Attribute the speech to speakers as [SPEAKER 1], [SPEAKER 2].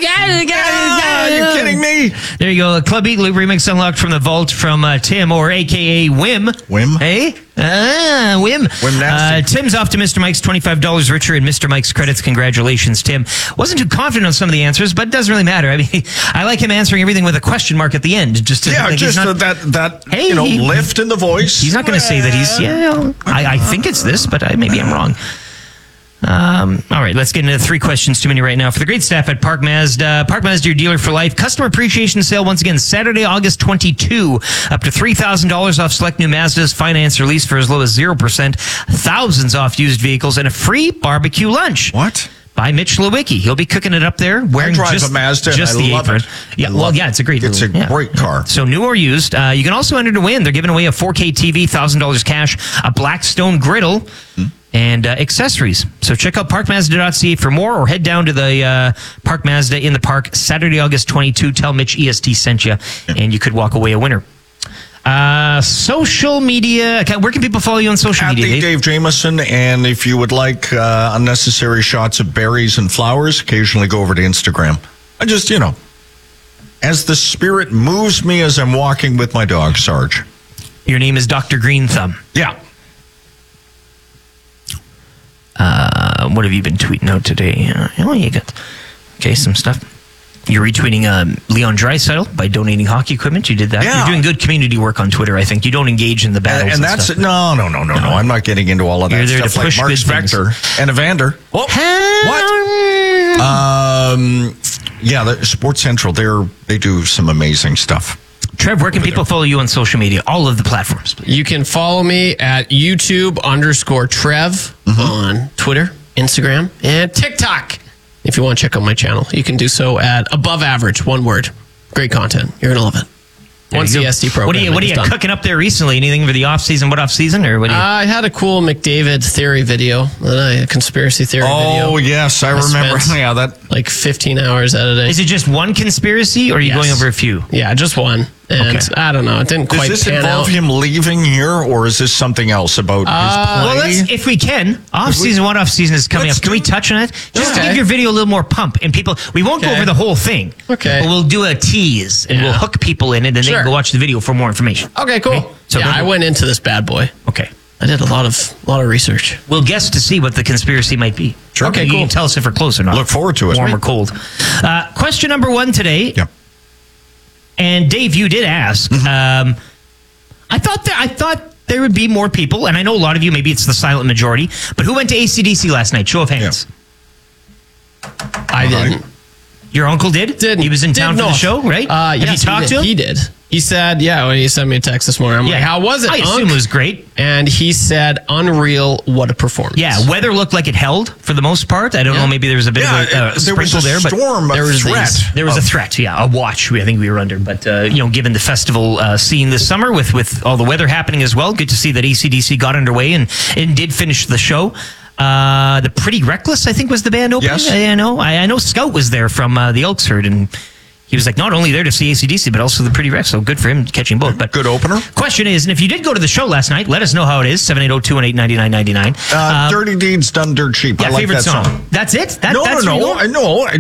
[SPEAKER 1] Are you kidding me?
[SPEAKER 2] There you go. A Club Eat Loop remix unlocked from the vault from Tim, or a.k.a. Wim.
[SPEAKER 1] Wim?
[SPEAKER 2] Hey? Wim.
[SPEAKER 1] Wim Nasty.
[SPEAKER 2] Tim's off to Mr. Mike's $25 richer in Mr. Mike's credits. Congratulations, Tim. Wasn't too confident on some of the answers, but it doesn't really matter. I mean, I like him answering everything with a question mark at the end. Just to,
[SPEAKER 1] lift in the voice.
[SPEAKER 2] He's not going to say that he's, I think it's this, but maybe I'm wrong. All right, let's get into 3 questions too many right now. For the great staff at Park Mazda, your dealer for life. Customer appreciation sale once again, Saturday, August 22. Up to $3,000 off select new Mazdas. Finance release for as low as 0%. Thousands off used vehicles and a free barbecue lunch.
[SPEAKER 1] What?
[SPEAKER 2] By Mitch Lewicki. He'll be cooking it up there, wearing
[SPEAKER 1] a Mazda,
[SPEAKER 2] just
[SPEAKER 1] and
[SPEAKER 2] the
[SPEAKER 1] I love
[SPEAKER 2] apron.
[SPEAKER 1] it.
[SPEAKER 2] Yeah, it's a great.
[SPEAKER 1] It's a great car.
[SPEAKER 2] So new or used, you can also enter to win. They're giving away a 4K TV, $1,000 cash, a Blackstone griddle, and accessories. So check out parkmazda.ca for more, or head down to the Park Mazda in the park Saturday, August 22. Tell Mitch EST sent you, and you could walk away a winner. Social media. Okay, where can people follow you on social media?
[SPEAKER 1] Dave Jamieson, and if you would like unnecessary shots of berries and flowers, occasionally go over to Instagram. I just, as the spirit moves me as I'm walking with my dog, Sarge.
[SPEAKER 2] Your name is Dr. Green Thumb.
[SPEAKER 1] Yeah.
[SPEAKER 2] What have you been tweeting out today? You got some stuff. You're retweeting Leon Draisaitl by donating hockey equipment. You did that.
[SPEAKER 1] Yeah.
[SPEAKER 2] You're doing good community work on Twitter, I think. You don't engage in the battles.
[SPEAKER 1] And that's
[SPEAKER 2] stuff.
[SPEAKER 1] No. I'm not getting into all of that
[SPEAKER 2] You're there
[SPEAKER 1] stuff
[SPEAKER 2] to push
[SPEAKER 1] like Mark
[SPEAKER 2] good things.
[SPEAKER 1] Spector and Evander.
[SPEAKER 2] What?
[SPEAKER 1] The Sports Central, they do some amazing stuff.
[SPEAKER 2] Trev, where can people follow you on social media? All of the platforms, please.
[SPEAKER 3] You can follow me at YouTube_Trev on Twitter, Instagram, and TikTok. If you want to check out my channel, you can do so at Above Average, one word. Great content. You're going to love it. One CSD program.
[SPEAKER 2] What are you cooking up there recently? Anything for the off season? What off season? Or what?
[SPEAKER 3] I had a cool McDavid theory video, a conspiracy theory video.
[SPEAKER 1] Oh yes, I remember. Yeah, that
[SPEAKER 3] like 15 hours editing.
[SPEAKER 2] Is it just one conspiracy, or are you going over a few?
[SPEAKER 3] Yeah, just one. And I don't know. It didn't quite pan out.
[SPEAKER 1] Does this involve him leaving here, or is this something else about his play?
[SPEAKER 2] Well, if we can, off season is coming up. Can we touch on it? Just to give your video a little more pump, and people, we won't go over the whole thing.
[SPEAKER 3] Okay,
[SPEAKER 2] but we'll do a tease, and we'll hook people in it, and they can go watch the video for more information.
[SPEAKER 3] Okay, cool. Okay? So I went into this bad boy.
[SPEAKER 2] Okay,
[SPEAKER 3] I did a lot of research.
[SPEAKER 2] We'll guess to see what the conspiracy might be.
[SPEAKER 1] Sure.
[SPEAKER 2] Okay, cool. You can tell us if we're close or not.
[SPEAKER 1] Look forward to it.
[SPEAKER 2] Warm or cold. Question number 1 today.
[SPEAKER 1] Yeah.
[SPEAKER 2] And Dave, you did ask. I thought there would be more people, and I know a lot of you, maybe it's the silent majority, but who went to AC/DC last night? Show of hands.
[SPEAKER 1] Yeah.
[SPEAKER 3] I didn't.
[SPEAKER 2] Your uncle did?
[SPEAKER 3] Didn't.
[SPEAKER 2] He was in town for the show, right?
[SPEAKER 3] Have you
[SPEAKER 2] talked to him?
[SPEAKER 3] He did. He said, when he sent me a text this morning, I'm like, how was it,
[SPEAKER 2] I assume it was great.
[SPEAKER 3] And he said, unreal, what a performance.
[SPEAKER 2] Yeah, weather looked like it held for the most part. I don't know, maybe there was a bit of a sprinkle there.
[SPEAKER 1] But there was a threat.
[SPEAKER 2] There was a threat, a watch I think we were under. But, given the festival scene this summer with all the weather happening as well, good to see that AC/DC got underway and did finish the show. The Pretty Reckless, I think, was the band opening.
[SPEAKER 1] Yes.
[SPEAKER 2] I know Scout was there from the Elks Herd, and he was like not only there to see AC/DC, but also the Pretty Reckless. So good for him catching both. But
[SPEAKER 1] good opener.
[SPEAKER 2] Question is, and if you did go to the show last night, let us know how it is. 780-218-9999.
[SPEAKER 1] Dirty Deeds Done Dirt Cheap.
[SPEAKER 2] Yeah,
[SPEAKER 1] I like
[SPEAKER 2] favorite
[SPEAKER 1] that song.
[SPEAKER 2] That's it?
[SPEAKER 1] No.